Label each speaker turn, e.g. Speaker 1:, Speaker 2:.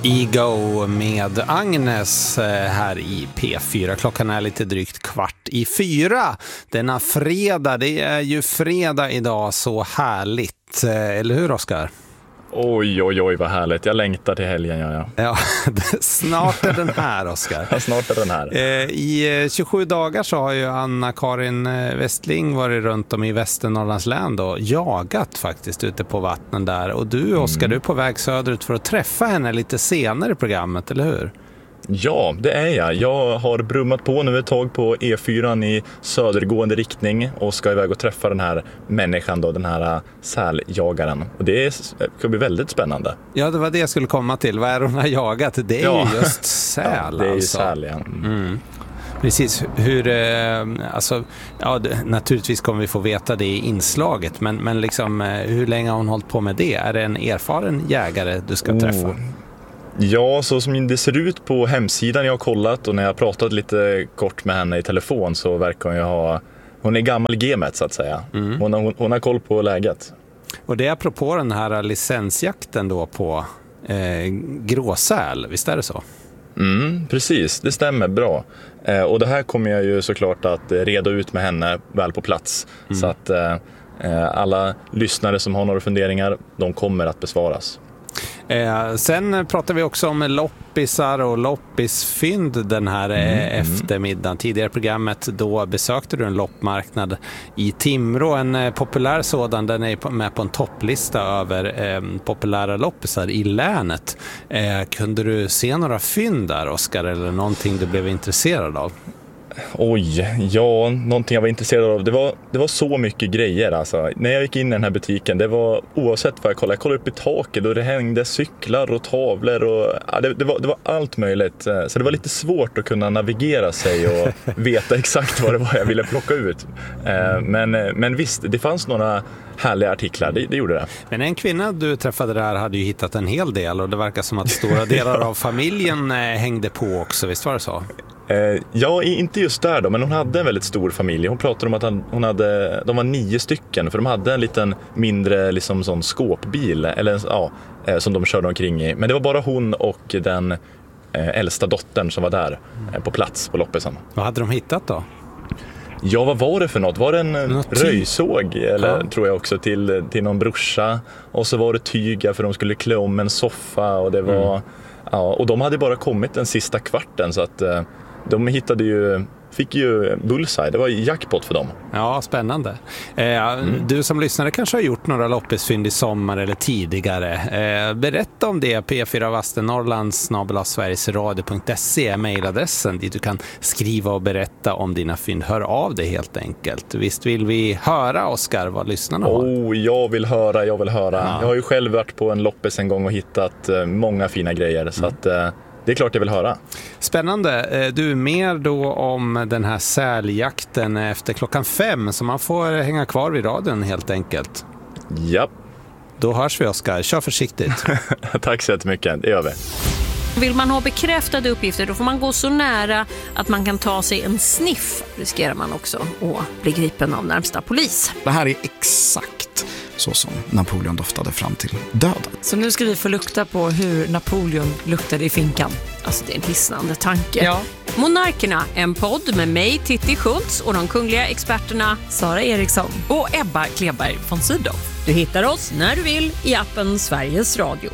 Speaker 1: Ego med Agnes här i P4. Klockan är lite drygt 3:15. Denna fredag, det är ju fredag idag, så härligt. Eller hur, Oskar?
Speaker 2: Oj, vad härligt. Jag längtar till helgen,
Speaker 1: Ja, snart är den här, Oskar.
Speaker 2: Ja, snart är den här.
Speaker 1: I 27 dagar så har ju Anna-Karin Westling varit runt om i Västernorrlands län och jagat faktiskt ute på vattnen där. Och du, Oskar, du är på väg söderut för att träffa henne lite senare i programmet, eller hur?
Speaker 2: Ja, det är jag. Jag har brummat på nu ett tag på E4 i södergående riktning och ska iväg och träffa den här människan då, den här säljagaren. Och det ska bli väldigt spännande.
Speaker 1: Ja, det var det jag skulle komma till. Vad är hon har jagat? Det är ju just säl.
Speaker 2: Ja, det är ju
Speaker 1: alltså.
Speaker 2: säl, ja.
Speaker 1: Precis, naturligtvis kommer vi få veta det i inslaget, men liksom, hur länge har hon hållit på med det? Är det en erfaren jägare du ska träffa?
Speaker 2: Ja, så som det ser ut på hemsidan jag har kollat och när jag har pratat lite kort med henne i telefon så verkar hon ju hon är gammal i gamet så att säga. Hon har koll på läget. Och
Speaker 1: det är apropå den här licensjakten då på gråsäl, visst är det så?
Speaker 2: Precis, det stämmer bra. Och det här kommer jag ju såklart att reda ut med henne väl på plats. Så att alla lyssnare som har några funderingar, de kommer att besvaras.
Speaker 1: Sen pratar vi också om loppisar och loppisfynd den här eftermiddagen. Tidigare i programmet då besökte du en loppmarknad i Timrå, en populär sådan. Den är med på en topplista över populära loppisar i länet. Kunde du se några fynd där, Oskar, eller någonting du blev intresserad av?
Speaker 2: Någonting jag var intresserad av. Det var så mycket grejer alltså. När jag gick in i den här butiken, det var oavsett vad jag kollade upp i taket och det hängde cyklar och tavlor och det var allt möjligt. Så det var lite svårt att kunna navigera sig och veta exakt vad det var jag ville plocka ut. Men visst, det fanns några härliga artiklar, det gjorde det.
Speaker 1: Men en kvinna du träffade där hade ju hittat en hel del och det verkar som att stora delar av familjen hängde på också, visst var det så?
Speaker 2: Ja, inte just där då, men hon hade en väldigt stor familj. Hon pratade om att de var 9 stycken, för de hade en liten mindre liksom sån skåpbil som de körde omkring i. Men det var bara hon och den äldsta dottern som var där på plats på loppisen.
Speaker 1: Vad hade de hittat då?
Speaker 2: Ja, vad var det för något? Var det en röjsåg eller tror jag också till någon brorsa, och så var det tyga för de skulle klä om en soffa och det var och de hade bara kommit den sista kvarten så att de fick ju bullseye. Det var jackpot för dem. Ja,
Speaker 1: spännande. Du som lyssnare kanske har gjort några loppisfynd i sommar eller tidigare. Berätta om det. p4vastennorrlands@sverigesradio.se är mejladressen dit du kan skriva och berätta om dina fynd. Hör av dig helt enkelt. Visst vill vi höra, Oskar, vad lyssnarna har?
Speaker 2: Jag vill höra. Jag har ju själv varit på en loppis en gång och hittat många fina grejer så att det är klart jag vill höra.
Speaker 1: Spännande. Du, mer då om den här säljakten efter 5:00, så man får hänga kvar vid radion helt enkelt.
Speaker 2: Ja.
Speaker 1: Då hörs vi, Oskar. Kör försiktigt.
Speaker 2: Tack så jättemycket. Det gör vi.
Speaker 3: Vill man ha bekräftade uppgifter, då får man gå så nära att man kan ta sig en sniff. Riskerar man också att bli gripen av närmsta polis.
Speaker 4: Det här är exakt så som Napoleon doftade fram till döden.
Speaker 5: Så nu ska vi få lukta på hur Napoleon luktade i finkan.
Speaker 3: Alltså det är en hisnande tanke.
Speaker 5: Ja.
Speaker 3: Monarkerna, en podd med mig, Titti Schultz, och de kungliga experterna
Speaker 5: Sara Eriksson
Speaker 3: och Ebba Kleberg von Sydow. Du hittar oss när du vill i appen Sveriges Radio.